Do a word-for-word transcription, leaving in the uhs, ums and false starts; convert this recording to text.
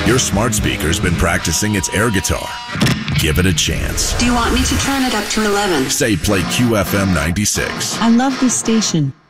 Your smart speaker's been practicing its air guitar. Give it a chance. Do you want me to turn it up to eleven? Say play Q F M ninety-six. I love this station.